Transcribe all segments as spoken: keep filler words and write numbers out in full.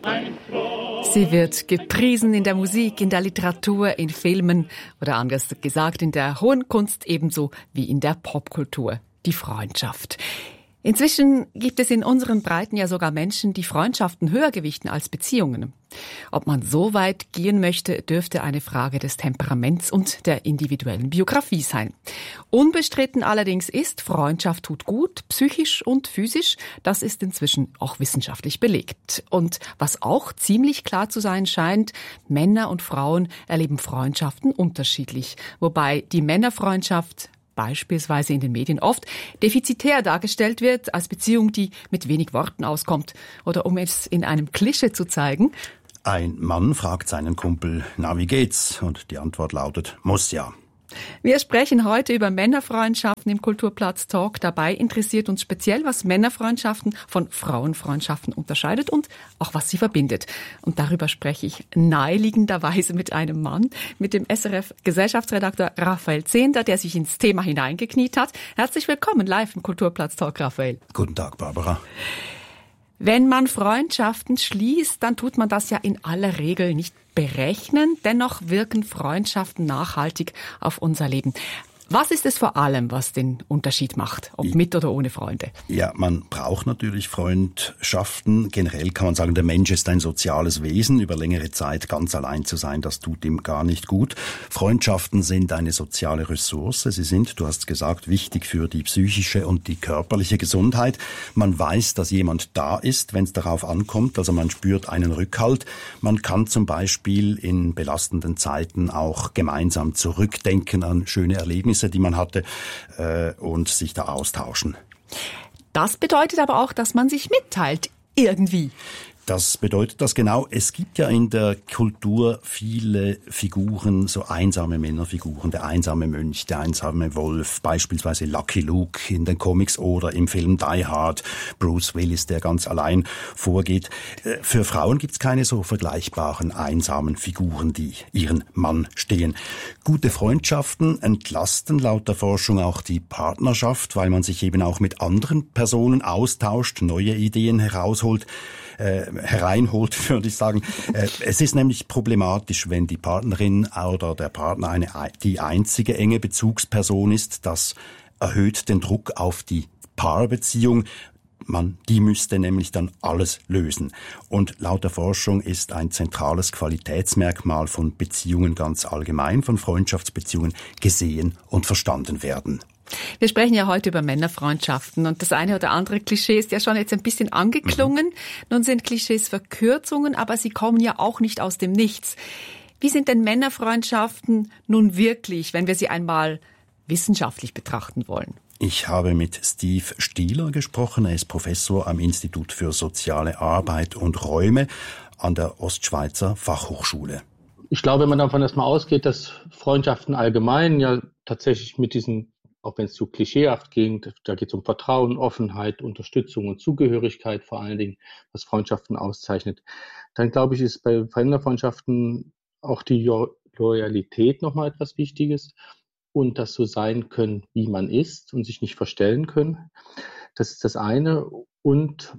Sie wird gepriesen in der Musik, in der Literatur, in Filmen oder anders gesagt in der hohen Kunst ebenso wie in der Popkultur. Die Freundschaft. Inzwischen gibt es in unseren Breiten ja sogar Menschen, die Freundschaften höher gewichten als Beziehungen. Ob man so weit gehen möchte, dürfte eine Frage des Temperaments und der individuellen Biografie sein. Unbestritten allerdings ist, Freundschaft tut gut, psychisch und physisch. Das ist inzwischen auch wissenschaftlich belegt. Und was auch ziemlich klar zu sein scheint, Männer und Frauen erleben Freundschaften unterschiedlich. Wobei die Männerfreundschaft beispielsweise in den Medien oft defizitär dargestellt wird, als Beziehung, die mit wenig Worten auskommt. Oder um es in einem Klischee zu zeigen: Ein Mann fragt seinen Kumpel, na, wie geht's? Und die Antwort lautet, muss ja. Wir sprechen heute über Männerfreundschaften im Kulturplatz Talk. Dabei interessiert uns speziell, was Männerfreundschaften von Frauenfreundschaften unterscheidet und auch was sie verbindet. Und darüber spreche ich naheliegenderweise mit einem Mann, mit dem S R F-Gesellschaftsredakteur Raphael Zehnder, der sich ins Thema hineingekniet hat. Herzlich willkommen live im Kulturplatz Talk, Raphael. Guten Tag, Barbara. Wenn man Freundschaften schließt, dann tut man das ja in aller Regel nicht berechnen. Dennoch wirken Freundschaften nachhaltig auf unser Leben. Was ist es vor allem, was den Unterschied macht, ob mit oder ohne Freunde? Ja, man braucht natürlich Freundschaften. Generell kann man sagen, der Mensch ist ein soziales Wesen. Über längere Zeit ganz allein zu sein, das tut ihm gar nicht gut. Freundschaften sind eine soziale Ressource. Sie sind, du hast gesagt, wichtig für die psychische und die körperliche Gesundheit. Man weiß, dass jemand da ist, wenn es darauf ankommt. Also man spürt einen Rückhalt. Man kann zum Beispiel in belastenden Zeiten auch gemeinsam zurückdenken an schöne Erlebnisse, die man hatte, äh, und sich da austauschen. Das bedeutet aber auch, dass man sich mitteilt, irgendwie. Das bedeutet das genau. Es gibt ja in der Kultur viele Figuren, so einsame Männerfiguren. Der einsame Mönch, der einsame Wolf, beispielsweise Lucky Luke in den Comics oder im Film Die Hard, Bruce Willis, der ganz allein vorgeht. Für Frauen gibt's keine so vergleichbaren einsamen Figuren, die ihren Mann stehen. Gute Freundschaften entlasten laut der Forschung auch die Partnerschaft, weil man sich eben auch mit anderen Personen austauscht, neue Ideen herausholt. Äh, hereinholt, würde ich sagen. Äh, es ist nämlich problematisch, wenn die Partnerin oder der Partner eine, die einzige enge Bezugsperson ist. Das erhöht den Druck auf die Paarbeziehung. Man, die müsste nämlich dann alles lösen. Und laut der Forschung ist ein zentrales Qualitätsmerkmal von Beziehungen ganz allgemein, von Freundschaftsbeziehungen, gesehen und verstanden werden. Wir sprechen ja heute über Männerfreundschaften und das eine oder andere Klischee ist ja schon jetzt ein bisschen angeklungen. Mhm. Nun sind Klischees Verkürzungen, aber sie kommen ja auch nicht aus dem Nichts. Wie sind denn Männerfreundschaften nun wirklich, wenn wir sie einmal wissenschaftlich betrachten wollen? Ich habe mit Steve Stieler gesprochen. Er ist Professor am Institut für soziale Arbeit und Räume an der Ostschweizer Fachhochschule. Ich glaube, wenn man davon erstmal ausgeht, dass Freundschaften allgemein ja tatsächlich mit diesen, auch wenn es zu klischeehaft geht, da geht es um Vertrauen, Offenheit, Unterstützung und Zugehörigkeit vor allen Dingen, was Freundschaften auszeichnet. Dann glaube ich, ist bei Männerfreundschaften auch die jo- Loyalität nochmal etwas Wichtiges und das so sein können, wie man ist und sich nicht verstellen können. Das ist das eine. Und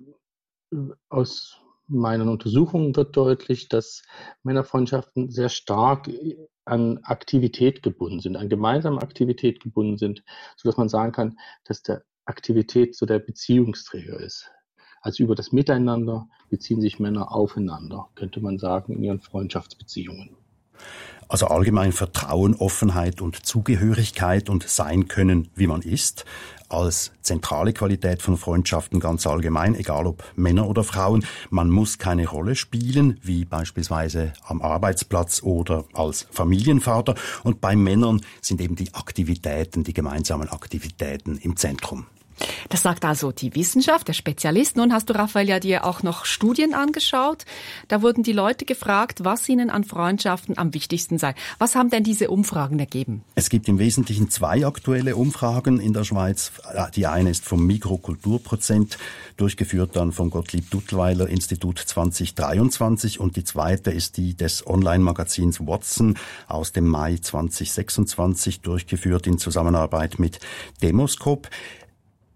aus meinen Untersuchungen wird deutlich, dass Männerfreundschaften sehr stark an Aktivität gebunden sind, an gemeinsame Aktivität gebunden sind, sodass man sagen kann, dass der Aktivität so der Beziehungsträger ist. Also über das Miteinander beziehen sich Männer aufeinander, könnte man sagen, in ihren Freundschaftsbeziehungen. Also allgemein Vertrauen, Offenheit und Zugehörigkeit und sein können, wie man ist, als zentrale Qualität von Freundschaften ganz allgemein, egal ob Männer oder Frauen. Man muss keine Rolle spielen, wie beispielsweise am Arbeitsplatz oder als Familienvater. Und bei Männern sind eben die Aktivitäten, die gemeinsamen Aktivitäten im Zentrum. Das sagt also die Wissenschaft, der Spezialist. Nun hast du, Raphael, ja dir auch noch Studien angeschaut. Da wurden die Leute gefragt, was ihnen an Freundschaften am wichtigsten sei. Was haben denn diese Umfragen ergeben? Es gibt im Wesentlichen zwei aktuelle Umfragen in der Schweiz. Die eine ist vom Mikrokulturprozent, durchgeführt dann vom Gottlieb-Duttweiler-Institut zwanzig dreiundzwanzig, und die zweite ist die des Online-Magazins Watson aus dem Mai zwanzig sechsundzwanzig, durchgeführt in Zusammenarbeit mit Demoscope.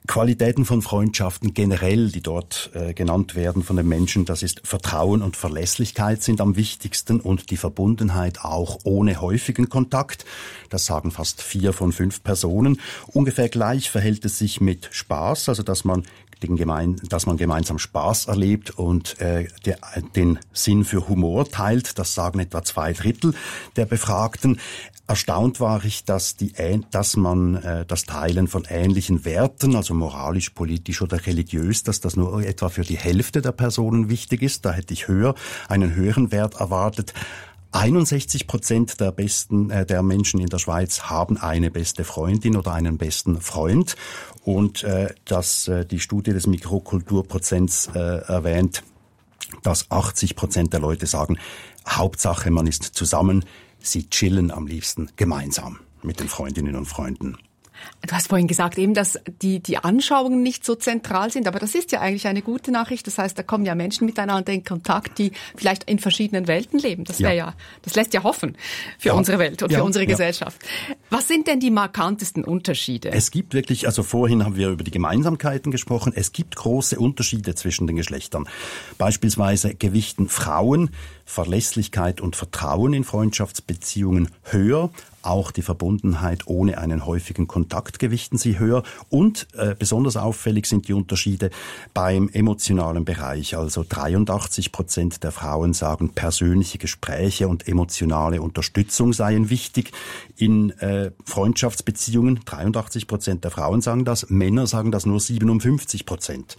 Qualitäten von Freundschaften generell, die dort äh, genannt werden von den Menschen, das ist Vertrauen und Verlässlichkeit sind am wichtigsten und die Verbundenheit auch ohne häufigen Kontakt. Das sagen fast vier von fünf Personen. Ungefähr gleich verhält es sich mit Spaß, also dass man den gemein, dass man gemeinsam Spaß erlebt und äh, der, den Sinn für Humor teilt. Das sagen etwa zwei Drittel der Befragten. Erstaunt war ich, dass die, dass man äh, das Teilen von ähnlichen Werten, also moralisch, politisch oder religiös, dass das nur etwa für die Hälfte der Personen wichtig ist. Da hätte ich höher einen höheren Wert erwartet. einundsechzig Prozent der besten äh, der Menschen in der Schweiz haben eine beste Freundin oder einen besten Freund und äh, dass äh, die Studie des Mikrokulturprozents äh, erwähnt, dass achtzig Prozent der Leute sagen, Hauptsache man ist zusammen. Sie chillen am liebsten gemeinsam mit den Freundinnen und Freunden. Du hast vorhin gesagt eben, dass die, die Anschauungen nicht so zentral sind, aber das ist ja eigentlich eine gute Nachricht. Das heißt, da kommen ja Menschen miteinander in Kontakt, die vielleicht in verschiedenen Welten leben. Das wäre ja. ja, das lässt ja hoffen für ja. unsere Welt und ja. für unsere ja. Gesellschaft. Was sind denn die markantesten Unterschiede? Es gibt wirklich, also vorhin haben wir über die Gemeinsamkeiten gesprochen. Es gibt große Unterschiede zwischen den Geschlechtern. Beispielsweise gewichten Frauen Verlässlichkeit und Vertrauen in Freundschaftsbeziehungen höher. Auch die Verbundenheit ohne einen häufigen Kontakt gewichten sie höher. Und äh, besonders auffällig sind die Unterschiede beim emotionalen Bereich. Also dreiundachtzig Prozent der Frauen sagen, persönliche Gespräche und emotionale Unterstützung seien wichtig in äh, Freundschaftsbeziehungen. dreiundachtzig Prozent der Frauen sagen das. Männer sagen das nur siebenundfünfzig Prozent.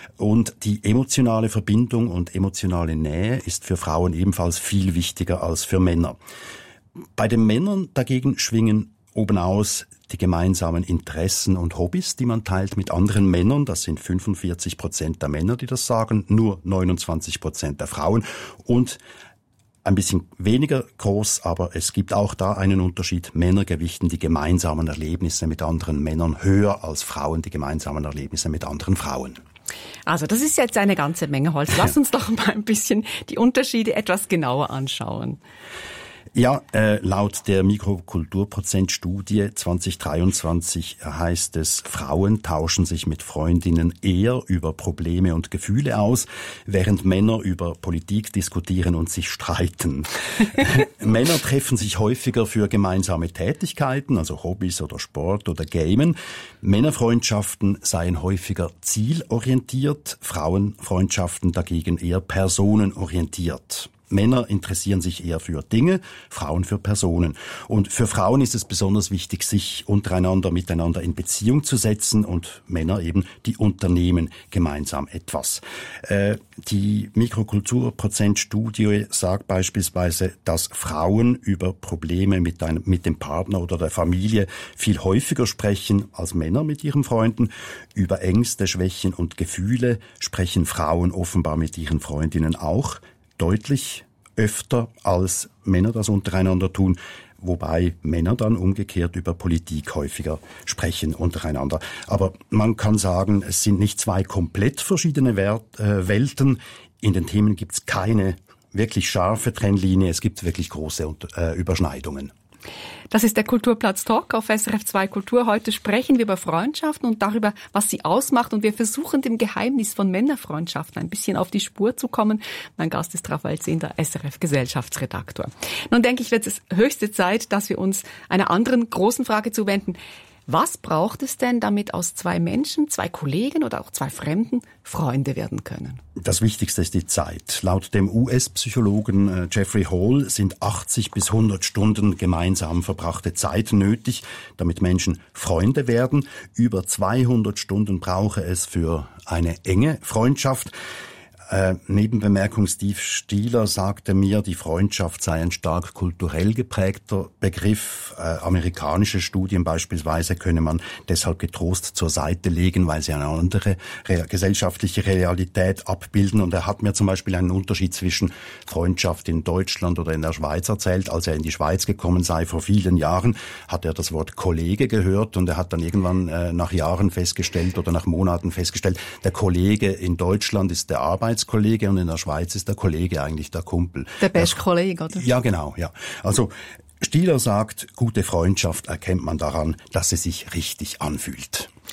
Und die emotionale Verbindung und emotionale Nähe ist für Frauen ebenfalls viel wichtiger als für Männer. Bei den Männern dagegen schwingen obenaus die gemeinsamen Interessen und Hobbys, die man teilt mit anderen Männern. Das sind fünfundvierzig Prozent der Männer, die das sagen, nur neunundzwanzig Prozent der Frauen. Und ein bisschen weniger groß, aber es gibt auch da einen Unterschied. Männer gewichten die gemeinsamen Erlebnisse mit anderen Männern höher als Frauen die gemeinsamen Erlebnisse mit anderen Frauen. Also das ist jetzt eine ganze Menge Holz. Lass uns doch mal ein bisschen die Unterschiede etwas genauer anschauen. Ja, äh, laut der Mikrokulturprozentstudie zwanzig dreiundzwanzig heißt es, Frauen tauschen sich mit Freundinnen eher über Probleme und Gefühle aus, während Männer über Politik diskutieren und sich streiten. Männer treffen sich häufiger für gemeinsame Tätigkeiten, also Hobbys oder Sport oder Gamen. Männerfreundschaften seien häufiger zielorientiert, Frauenfreundschaften dagegen eher personenorientiert. Männer interessieren sich eher für Dinge, Frauen für Personen. Und für Frauen ist es besonders wichtig, sich untereinander miteinander in Beziehung zu setzen und Männer eben, die unternehmen gemeinsam etwas. Äh, die Mikrokulturprozentstudie sagt beispielsweise, dass Frauen über Probleme mit, einem, mit dem Partner oder der Familie viel häufiger sprechen als Männer mit ihren Freunden. Über Ängste, Schwächen und Gefühle sprechen Frauen offenbar mit ihren Freundinnen auch deutlich öfter als Männer das untereinander tun, wobei Männer dann umgekehrt über Politik häufiger sprechen untereinander. Aber man kann sagen, es sind nicht zwei komplett verschiedene Wert, äh, Welten. In den Themen gibt es keine wirklich scharfe Trennlinie, es gibt wirklich große äh, Überschneidungen. Das ist der Kulturplatz Talk auf S R F zwei Kultur. Heute sprechen wir über Freundschaften und darüber, was sie ausmacht. Und wir versuchen, dem Geheimnis von Männerfreundschaften ein bisschen auf die Spur zu kommen. Mein Gast ist Raphael Zehnder, S R F-Gesellschaftsredaktor. Nun denke ich, wird es höchste Zeit, dass wir uns einer anderen großen Frage zuwenden. Was braucht es denn, damit aus zwei Menschen, zwei Kollegen oder auch zwei Fremden Freunde werden können? Das Wichtigste ist die Zeit. Laut dem U S-Psychologen Jeffrey Hall sind achtzig bis hundert Stunden gemeinsam verbrachte Zeit nötig, damit Menschen Freunde werden. Über zweihundert Stunden brauche es für eine enge Freundschaft. Äh, Nebenbemerkung, Steve Stieler sagte mir, die Freundschaft sei ein stark kulturell geprägter Begriff. Äh, amerikanische Studien beispielsweise könne man deshalb getrost zur Seite legen, weil sie eine andere re- gesellschaftliche Realität abbilden. Und er hat mir zum Beispiel einen Unterschied zwischen Freundschaft in Deutschland oder in der Schweiz erzählt. Als er in die Schweiz gekommen sei vor vielen Jahren, hat er das Wort Kollege gehört und er hat dann irgendwann äh, nach Jahren festgestellt oder nach Monaten festgestellt, der Kollege in Deutschland ist der Arbeits Kollege und in der Schweiz ist der Kollege eigentlich der Kumpel. Der beste Kollege, oder? Ja, genau, ja. Also Stieler sagt, gute Freundschaft erkennt man daran, dass sie sich richtig anfühlt.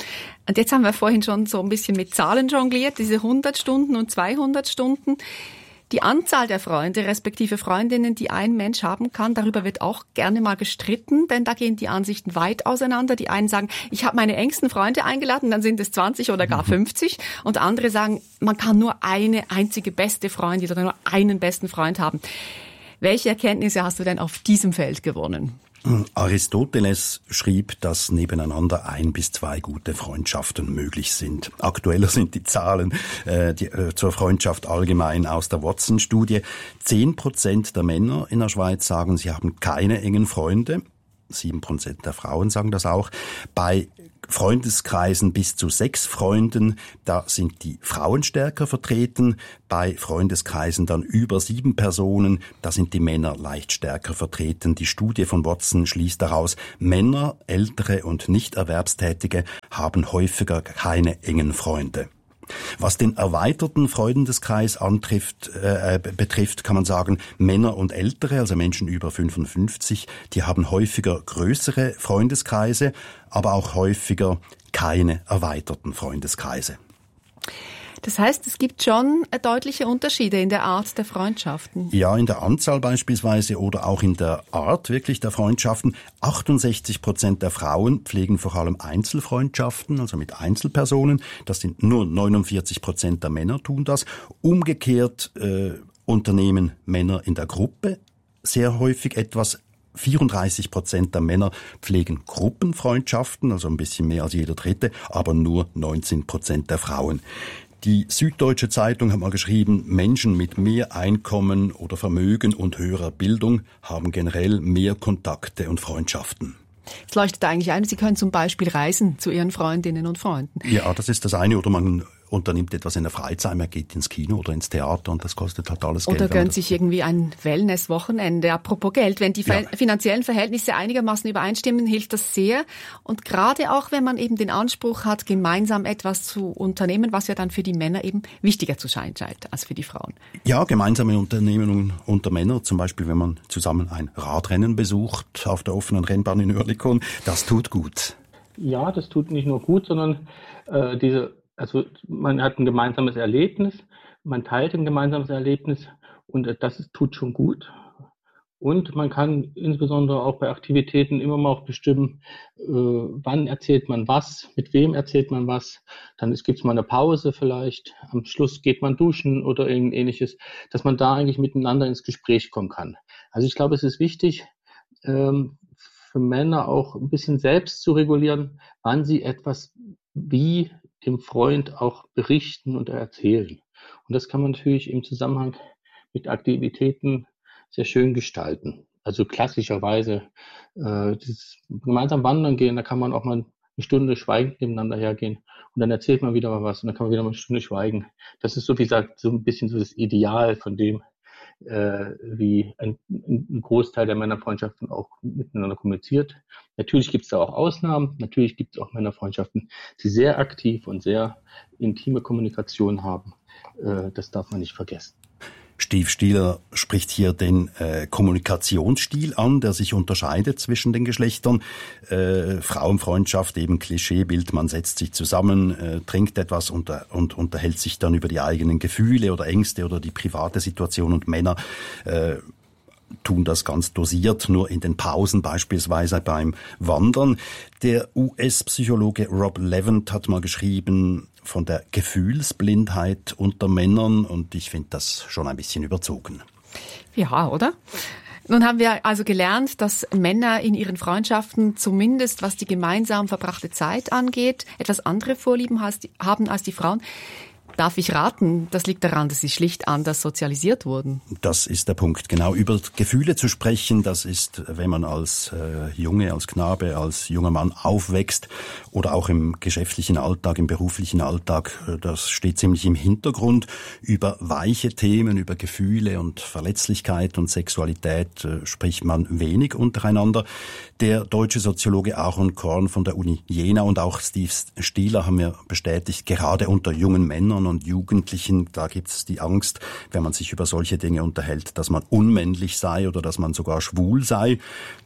Und jetzt haben wir vorhin schon so ein bisschen mit Zahlen jongliert, diese hundert Stunden und zweihundert Stunden. Die Anzahl der Freunde, respektive Freundinnen, die ein Mensch haben kann, darüber wird auch gerne mal gestritten, denn da gehen die Ansichten weit auseinander. Die einen sagen, ich habe meine engsten Freunde eingeladen, dann sind es zwanzig oder gar fünfzig. Und andere sagen, man kann nur eine einzige beste Freundin oder nur einen besten Freund haben. Welche Erkenntnisse hast du denn auf diesem Feld gewonnen? Aristoteles schrieb, dass nebeneinander ein bis zwei gute Freundschaften möglich sind. Aktueller sind die Zahlen äh, die, äh, zur Freundschaft allgemein aus der Watson-Studie. Zehn Prozent der Männer in der Schweiz sagen, sie haben keine engen Freunde. Sieben Prozent der Frauen sagen das auch. Bei Freundeskreisen bis zu sechs Freunden, da sind die Frauen stärker vertreten. Bei Freundeskreisen dann über sieben Personen, da sind die Männer leicht stärker vertreten. Die Studie von Watson schließt daraus, Männer, Ältere und Nichterwerbstätige haben häufiger keine engen Freunde. Was den erweiterten Freundeskreis antrifft, äh, betrifft, kann man sagen, Männer und Ältere, also Menschen über fünfundfünfzig, die haben häufiger größere Freundeskreise, aber auch häufiger keine erweiterten Freundeskreise. Das heißt, es gibt schon deutliche Unterschiede in der Art der Freundschaften. Ja, in der Anzahl beispielsweise oder auch in der Art wirklich der Freundschaften. achtundsechzig Prozent der Frauen pflegen vor allem Einzelfreundschaften, also mit Einzelpersonen. Das sind nur neunundvierzig Prozent der Männer tun das. Umgekehrt äh, unternehmen Männer in der Gruppe sehr häufig etwas. vierunddreißig Prozent der Männer pflegen Gruppenfreundschaften, also ein bisschen mehr als jeder Dritte, aber nur neunzehn Prozent der Frauen. Die Süddeutsche Zeitung hat mal geschrieben, Menschen mit mehr Einkommen oder Vermögen und höherer Bildung haben generell mehr Kontakte und Freundschaften. Es leuchtet eigentlich ein, Sie können zum Beispiel reisen zu Ihren Freundinnen und Freunden. Ja, das ist das eine. Oder man unternimmt etwas in der Freizeit, man geht ins Kino oder ins Theater und das kostet halt alles Geld. Oder gönnt sich irgendwie ein Wellness-Wochenende. Apropos Geld, wenn die ja. finanziellen Verhältnisse einigermaßen übereinstimmen, hilft das sehr. Und gerade auch, wenn man eben den Anspruch hat, gemeinsam etwas zu unternehmen, was ja dann für die Männer eben wichtiger zu sein scheint als für die Frauen. Ja, gemeinsame Unternehmungen unter Männern, zum Beispiel wenn man zusammen ein Radrennen besucht auf der offenen Rennbahn in Oerlikon, das tut gut. Ja, das tut nicht nur gut, sondern äh, diese Also man hat ein gemeinsames Erlebnis, man teilt ein gemeinsames Erlebnis und das ist, tut schon gut. Und man kann insbesondere auch bei Aktivitäten immer mal auch bestimmen, äh, wann erzählt man was, mit wem erzählt man was. Dann gibt es mal eine Pause vielleicht, am Schluss geht man duschen oder ähnliches, dass man da eigentlich miteinander ins Gespräch kommen kann. Also ich glaube, es ist wichtig, ähm, für Männer auch ein bisschen selbst zu regulieren, wann sie etwas wie dem Freund auch berichten und erzählen. Und das kann man natürlich im Zusammenhang mit Aktivitäten sehr schön gestalten. Also klassischerweise äh, dieses gemeinsam wandern gehen, da kann man auch mal eine Stunde schweigend nebeneinander hergehen und dann erzählt man wieder mal was und dann kann man wieder mal eine Stunde schweigen. Das ist so wie gesagt so ein bisschen so das Ideal von dem, äh, wie ein, ein Großteil der Männerfreundschaften auch miteinander kommuniziert. Natürlich gibt es da auch Ausnahmen, natürlich gibt es auch Männerfreundschaften, die sehr aktiv und sehr intime Kommunikation haben. Äh, das darf man nicht vergessen. Steve Stieler spricht hier den äh, Kommunikationsstil an, der sich unterscheidet zwischen den Geschlechtern. Äh, Frauenfreundschaft, eben Klischeebild, man setzt sich zusammen, äh, trinkt etwas und, und unterhält sich dann über die eigenen Gefühle oder Ängste oder die private Situation. Und Männer äh, tun das ganz dosiert, nur in den Pausen, beispielsweise beim Wandern. Der U S-Psychologe Rob Levant hat mal geschrieben von der Gefühlsblindheit unter Männern und ich finde das schon ein bisschen überzogen. Ja, oder? Nun haben wir also gelernt, dass Männer in ihren Freundschaften zumindest, was die gemeinsam verbrachte Zeit angeht, etwas andere Vorlieben haben als die Frauen. Darf ich raten, das liegt daran, dass sie schlicht anders sozialisiert wurden. Das ist der Punkt, genau. Über Gefühle zu sprechen, das ist, wenn man als äh, Junge, als Knabe, als junger Mann aufwächst oder auch im geschäftlichen Alltag, im beruflichen Alltag, äh, das steht ziemlich im Hintergrund. Über weiche Themen, über Gefühle und Verletzlichkeit und Sexualität äh, spricht man wenig untereinander. Der deutsche Soziologe Aaron Korn von der Uni Jena und auch Steve Stieler haben mir bestätigt, gerade unter jungen Männern und Jugendlichen, da gibt es die Angst, wenn man sich über solche Dinge unterhält, dass man unmännlich sei oder dass man sogar schwul sei. Aber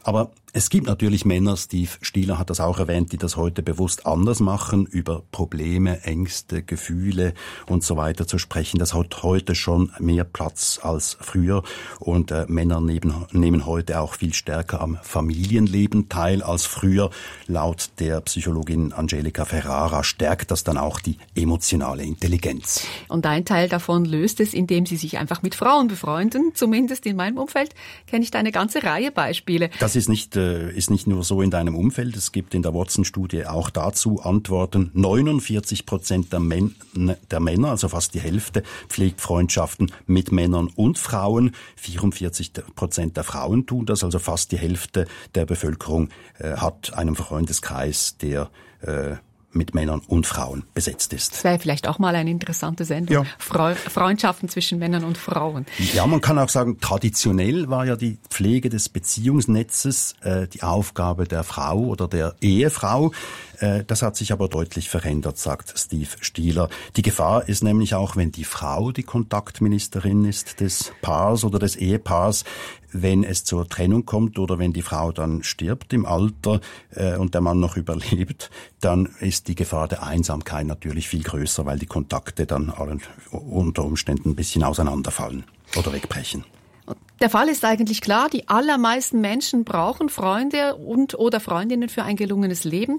Es gibt natürlich Männer, Steve Stieler hat das auch erwähnt, die das heute bewusst anders machen, über Probleme, Ängste, Gefühle und so weiter zu sprechen. Das hat heute schon mehr Platz als früher und äh, Männer nehmen, nehmen heute auch viel stärker am Familienleben teil als früher. Laut der Psychologin Angelika Ferrara stärkt das dann auch die emotionale Intelligenz. Und ein Teil davon löst es, indem sie sich einfach mit Frauen befreunden. Zumindest in meinem Umfeld kenne ich da eine ganze Reihe Beispiele. Das ist nicht ist nicht nur so in deinem Umfeld. Es gibt in der Watson-Studie auch dazu Antworten. neunundvierzig Prozent der, Män- der Männer, also fast die Hälfte, pflegt Freundschaften mit Männern und Frauen. vierundvierzig Prozent der Frauen tun das, also fast die Hälfte der Bevölkerung äh, hat einen Freundeskreis, der äh, mit Männern und Frauen besetzt ist. Das wäre vielleicht auch mal eine interessante Sendung. Ja. Fre- Freundschaften zwischen Männern und Frauen. Ja, man kann auch sagen, traditionell war ja die Pflege des Beziehungsnetzes äh, die Aufgabe der Frau oder der Ehefrau. Äh, das hat sich aber deutlich verändert, sagt Steve Stieler. Die Gefahr ist nämlich auch, wenn die Frau die Kontaktministerin ist des Paars oder des Ehepaars, wenn es zur Trennung kommt oder wenn die Frau dann stirbt im Alter äh, und der Mann noch überlebt, dann ist die Gefahr der Einsamkeit natürlich viel größer, weil die Kontakte dann allen, unter Umständen ein bisschen auseinanderfallen oder wegbrechen. Der Fall ist eigentlich klar, die allermeisten Menschen brauchen Freunde und oder Freundinnen für ein gelungenes Leben.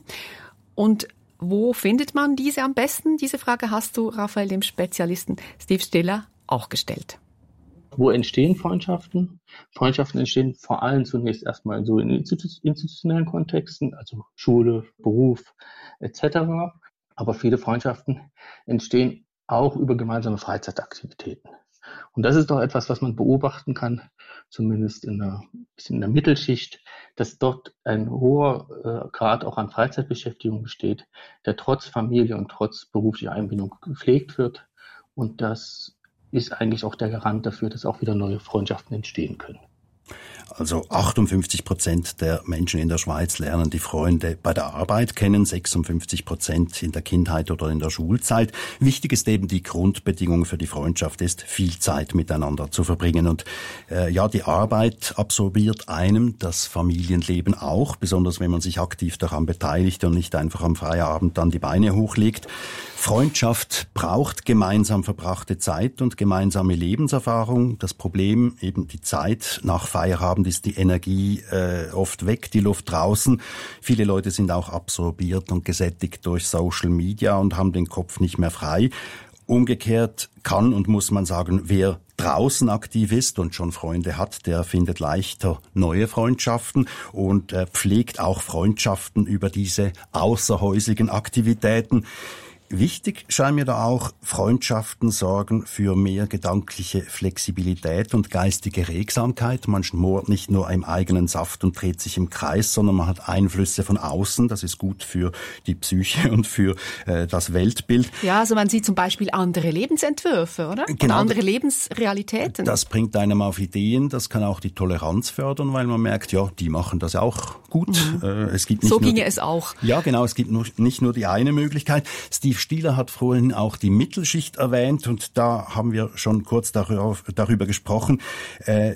Und wo findet man diese am besten? Diese Frage hast du, Raphael, dem Spezialisten Steve Stieler, auch gestellt. Wo entstehen Freundschaften? Freundschaften entstehen vor allem zunächst erstmal so in institutionellen Kontexten, also Schule, Beruf et cetera. Aber viele Freundschaften entstehen auch über gemeinsame Freizeitaktivitäten. Und das ist doch etwas, was man beobachten kann, zumindest in der, bisschen in der Mittelschicht, dass dort ein hoher äh, Grad auch an Freizeitbeschäftigung besteht, der trotz Familie und trotz beruflicher Einbindung gepflegt wird. Und das ist eigentlich auch der Garant dafür, dass auch wieder neue Freundschaften entstehen können. Also achtundfünfzig Prozent der Menschen in der Schweiz lernen die Freunde bei der Arbeit kennen, sechsundfünfzig Prozent in der Kindheit oder in der Schulzeit. Wichtig ist eben, die Grundbedingung für die Freundschaft ist, viel Zeit miteinander zu verbringen. Und äh, ja, die Arbeit absorbiert einem das Familienleben auch, besonders wenn man sich aktiv daran beteiligt und nicht einfach am Feierabend dann die Beine hochlegt. Freundschaft braucht gemeinsam verbrachte Zeit und gemeinsame Lebenserfahrung. Das Problem, eben die Zeit nach Feierabend, ist die Energie äh, oft weg, die Luft draußen. Viele Leute sind auch absorbiert und gesättigt durch Social Media und haben den Kopf nicht mehr frei. Umgekehrt kann und muss man sagen, wer draußen aktiv ist und schon Freunde hat, der findet leichter neue Freundschaften und äh, pflegt auch Freundschaften über diese außerhäusigen Aktivitäten. Wichtig scheint mir da auch, Freundschaften sorgen für mehr gedankliche Flexibilität und geistige Regsamkeit. Man schmort nicht nur im eigenen Saft und dreht sich im Kreis, sondern man hat Einflüsse von außen. Das ist gut für die Psyche und für äh, das Weltbild. Ja, also man sieht zum Beispiel andere Lebensentwürfe, oder? Genau. Oder andere Lebensrealitäten. Das bringt einem auf Ideen. Das kann auch die Toleranz fördern, weil man merkt, ja, die machen das auch gut. Mhm. Äh, es gibt nicht so nur ginge die, es auch. Ja, genau. Es gibt nur, nicht nur die eine Möglichkeit. Steve Stieler hat vorhin auch die Mittelschicht erwähnt und da haben wir schon kurz darüber, darüber gesprochen. Äh,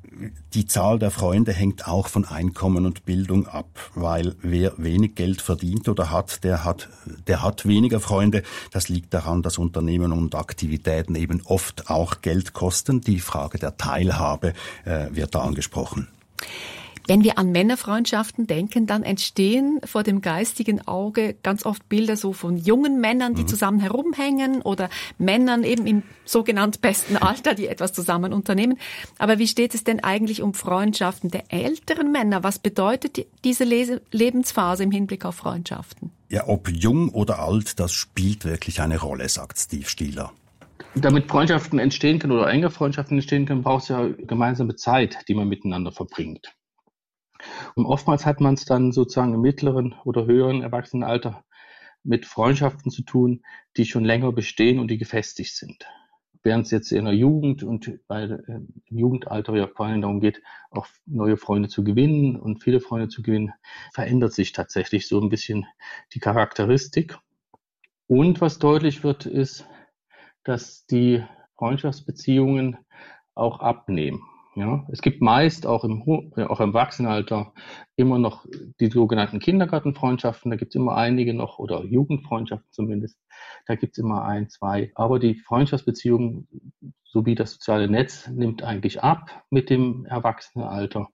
die Zahl der Freunde hängt auch von Einkommen und Bildung ab, weil wer wenig Geld verdient oder hat, der hat, der hat weniger Freunde. Das liegt daran, dass Unternehmen und Aktivitäten eben oft auch Geld kosten. Die Frage der Teilhabe äh, wird da angesprochen. Wenn wir an Männerfreundschaften denken, dann entstehen vor dem geistigen Auge ganz oft Bilder so von jungen Männern, die mhm. zusammen herumhängen oder Männern eben im sogenannten besten Alter, die etwas zusammen unternehmen. Aber wie steht es denn eigentlich um Freundschaften der älteren Männer? Was bedeutet diese Les- Lebensphase im Hinblick auf Freundschaften? Ja, ob jung oder alt, das spielt wirklich eine Rolle, sagt Steve Stieler. Damit Freundschaften entstehen können oder enge Freundschaften entstehen können, braucht es ja gemeinsame Zeit, die man miteinander verbringt. Und oftmals hat man es dann sozusagen im mittleren oder höheren Erwachsenenalter mit Freundschaften zu tun, die schon länger bestehen und die gefestigt sind. Während es jetzt in der Jugend und bei, äh, im Jugendalter ja vor allem darum geht, auch neue Freunde zu gewinnen und viele Freunde zu gewinnen, verändert sich tatsächlich so ein bisschen die Charakteristik. Und was deutlich wird, ist, dass die Freundschaftsbeziehungen auch abnehmen. Ja, es gibt meist auch im, auch im Erwachsenenalter immer noch die sogenannten Kindergartenfreundschaften. Da gibt es immer einige noch, oder Jugendfreundschaften zumindest. Da gibt es immer ein, zwei. Aber die Freundschaftsbeziehung sowie das soziale Netz nimmt eigentlich ab mit dem Erwachsenenalter.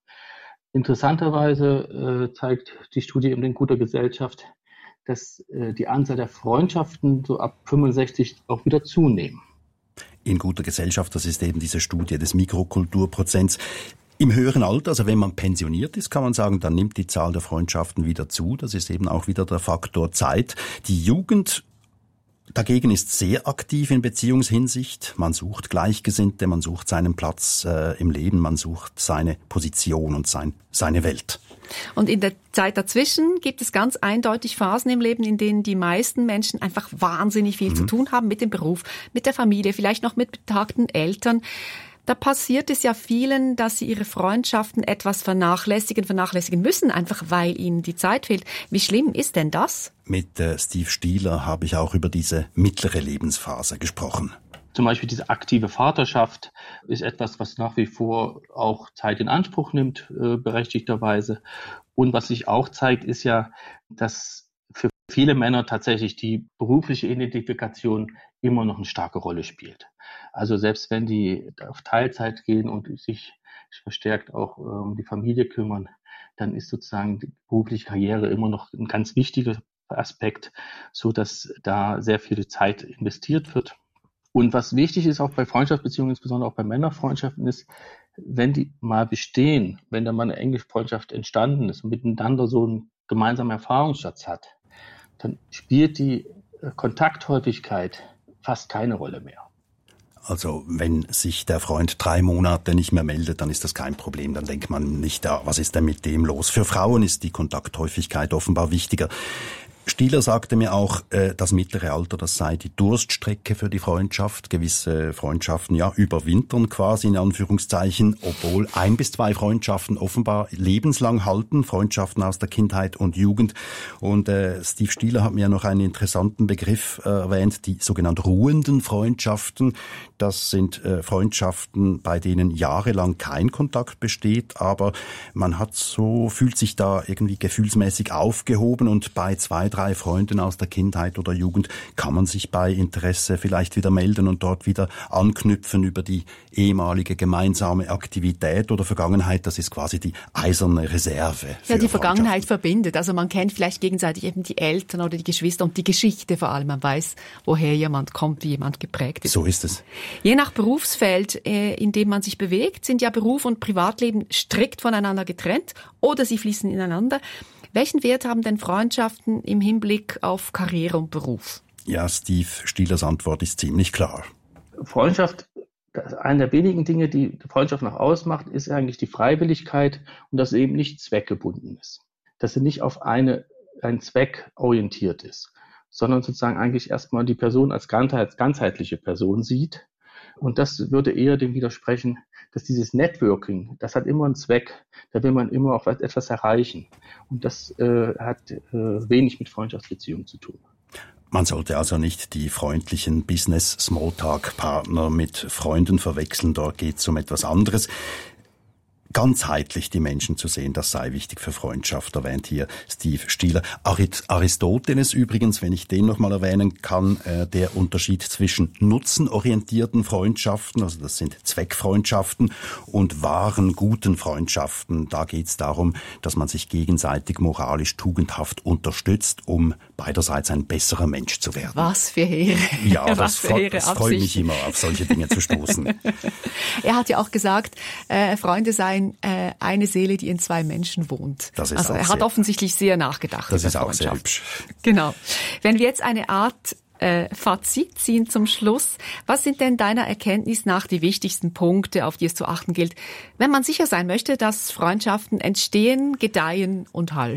Interessanterweise äh, zeigt die Studie in guter Gesellschaft, dass äh, die Anzahl der Freundschaften so ab fünfundsechzig auch wieder zunehmen. In guter Gesellschaft, das ist eben diese Studie des Mikrokulturprozents. Im höheren Alter, also wenn man pensioniert ist, kann man sagen, dann nimmt die Zahl der Freundschaften wieder zu. Das ist eben auch wieder der Faktor Zeit. Die Jugend dagegen ist sehr aktiv in Beziehungshinsicht. Man sucht Gleichgesinnte, man sucht seinen Platz äh, im Leben, man sucht seine Position und sein, seine Welt. Und in der Zeit dazwischen gibt es ganz eindeutig Phasen im Leben, in denen die meisten Menschen einfach wahnsinnig viel mhm. zu tun haben mit dem Beruf, mit der Familie, vielleicht noch mit betagten Eltern. Da passiert es ja vielen, dass sie ihre Freundschaften etwas vernachlässigen, vernachlässigen müssen, einfach weil ihnen die Zeit fehlt. Wie schlimm ist denn das? Mit äh, Steve Stieler habe ich auch über diese mittlere Lebensphase gesprochen. Zum Beispiel diese aktive Vaterschaft ist etwas, was nach wie vor auch Zeit in Anspruch nimmt, äh, berechtigterweise. Und was sich auch zeigt, ist ja, dass für viele Männer tatsächlich die berufliche Identifikation immer noch eine starke Rolle spielt. Also selbst wenn die auf Teilzeit gehen und sich verstärkt auch äh, um die Familie kümmern, dann ist sozusagen die berufliche Karriere immer noch ein ganz wichtiger Aspekt, so dass da sehr viel Zeit investiert wird. Und was wichtig ist auch bei Freundschaftsbeziehungen, insbesondere auch bei Männerfreundschaften, ist, wenn die mal bestehen, wenn da mal eine enge Freundschaft entstanden ist und miteinander so einen gemeinsamen Erfahrungsschatz hat, dann spielt die Kontakthäufigkeit fast keine Rolle mehr. Also wenn sich der Freund drei Monate nicht mehr meldet, dann ist das kein Problem. Dann denkt man nicht, ah, was ist denn mit dem los? Für Frauen ist die Kontakthäufigkeit offenbar wichtiger. Stieler sagte mir auch, äh, das mittlere Alter, das sei die Durststrecke für die Freundschaft. Gewisse Freundschaften, ja, überwintern quasi in Anführungszeichen, obwohl ein bis zwei Freundschaften offenbar lebenslang halten, Freundschaften aus der Kindheit und Jugend. Und äh, Steve Stieler hat mir noch einen interessanten Begriff äh, erwähnt, die sogenannten ruhenden Freundschaften. Das sind äh, Freundschaften, bei denen jahrelang kein Kontakt besteht, aber man hat so, fühlt sich da irgendwie gefühlsmäßig aufgehoben und bei zwei, drei Freunden aus der Kindheit oder Jugend kann man sich bei Interesse vielleicht wieder melden und dort wieder anknüpfen über die ehemalige gemeinsame Aktivität oder Vergangenheit. Das ist quasi die eiserne Reserve. Ja, die Vergangenheit verbindet. Also man kennt vielleicht gegenseitig eben die Eltern oder die Geschwister und die Geschichte vor allem. Man weiß, woher jemand kommt, wie jemand geprägt ist. So ist es. Je nach Berufsfeld, in dem man sich bewegt, sind ja Beruf und Privatleben strikt voneinander getrennt oder sie fließen ineinander. Welchen Wert haben denn Freundschaften im Hinblick auf Karriere und Beruf? Ja, Steve Stielers Antwort ist ziemlich klar. Freundschaft, eine der wenigen Dinge, die Freundschaft noch ausmacht, ist eigentlich die Freiwilligkeit und dass sie eben nicht zweckgebunden ist. Dass sie nicht auf eine, einen Zweck orientiert ist, sondern sozusagen eigentlich erstmal die Person als ganzheitliche Person sieht. Und das würde eher dem widersprechen, dass dieses Networking, das hat immer einen Zweck, da will man immer auch etwas erreichen. Und das äh, hat äh, wenig mit Freundschaftsbeziehungen zu tun. Man sollte also nicht die freundlichen Business-Smalltalk-Partner mit Freunden verwechseln, dort geht es um etwas anderes. Ganzheitlich die Menschen zu sehen, das sei wichtig für Freundschaft, erwähnt hier Steve Stieler. Aristoteles übrigens, wenn ich den nochmal erwähnen kann, äh, der Unterschied zwischen nutzenorientierten Freundschaften, also das sind Zweckfreundschaften, und wahren, guten Freundschaften. Da geht es darum, dass man sich gegenseitig moralisch tugendhaft unterstützt, um beiderseits ein besserer Mensch zu werden. Was für Heere. Ja, das, Was für Heere das freut mich immer, auf solche Dinge zu stoßen. Er hat ja auch gesagt, äh, Freunde seien eine Seele, die in zwei Menschen wohnt. Das ist also er auch hat sehr, offensichtlich sehr nachgedacht. Das ist auch sehr hübsch. Genau. Wenn wir jetzt eine Art äh, Fazit ziehen zum Schluss, was sind denn deiner Erkenntnis nach die wichtigsten Punkte, auf die es zu achten gilt, wenn man sicher sein möchte, dass Freundschaften entstehen, gedeihen und halten?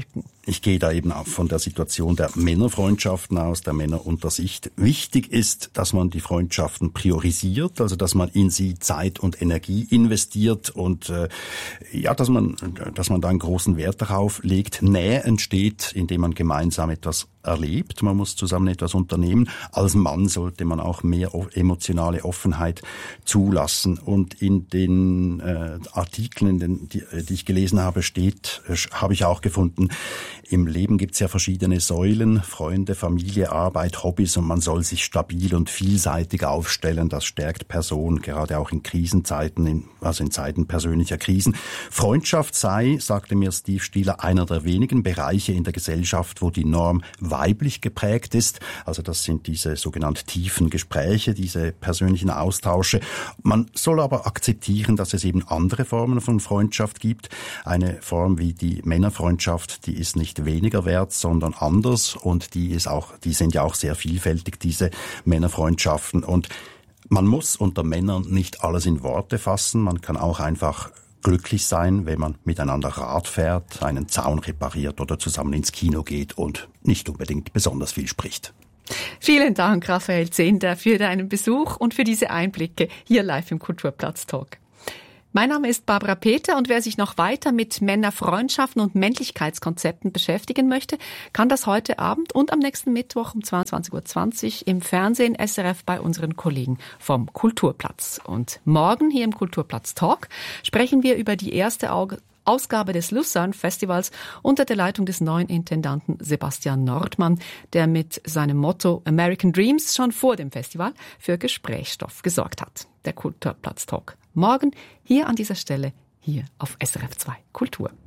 Ich gehe da eben auch von der Situation der Männerfreundschaften aus, der Männer unter sich. Wichtig ist, dass man die Freundschaften priorisiert, also dass man in sie Zeit und Energie investiert und äh, ja, dass man, dass man da einen großen Wert darauf legt. Nähe entsteht, indem man gemeinsam etwas erlebt. Man muss zusammen etwas unternehmen. Als Mann sollte man auch mehr emotionale Offenheit zulassen. Und in den äh, Artikeln, den, die, die ich gelesen habe, steht, äh, habe ich auch gefunden, im Leben gibt es ja verschiedene Säulen, Freunde, Familie, Arbeit, Hobbys, und man soll sich stabil und vielseitig aufstellen. Das stärkt Person, gerade auch in Krisenzeiten, in, also in Zeiten persönlicher Krisen. Freundschaft sei, sagte mir Steve Stieler, einer der wenigen Bereiche in der Gesellschaft, wo die Norm weiblich geprägt ist. Also das sind diese sogenannten tiefen Gespräche, diese persönlichen Austausche. Man soll aber akzeptieren, dass es eben andere Formen von Freundschaft gibt. Eine Form wie die Männerfreundschaft, die ist nicht weniger wert, sondern anders, und die ist auch, die sind ja auch sehr vielfältig, diese Männerfreundschaften. Und man muss unter Männern nicht alles in Worte fassen. Man kann auch einfach glücklich sein, wenn man miteinander Rad fährt, einen Zaun repariert oder zusammen ins Kino geht und nicht unbedingt besonders viel spricht. Vielen Dank, Raphael Zehnder, für deinen Besuch und für diese Einblicke hier live im Kulturplatz Talk. Mein Name ist Barbara Peter, und wer sich noch weiter mit Männerfreundschaften und Männlichkeitskonzepten beschäftigen möchte, kann das heute Abend und am nächsten Mittwoch um zweiundzwanzig Uhr zwanzig im Fernsehen S R F bei unseren Kollegen vom Kulturplatz. Und morgen hier im Kulturplatz Talk sprechen wir über die erste Ausgabe des Lucerne Festivals unter der Leitung des neuen Intendanten Sebastian Nordmann, der mit seinem Motto American Dreams schon vor dem Festival für Gesprächsstoff gesorgt hat. Der Kulturplatz Talk morgen hier an dieser Stelle, hier auf S R F zwei Kultur.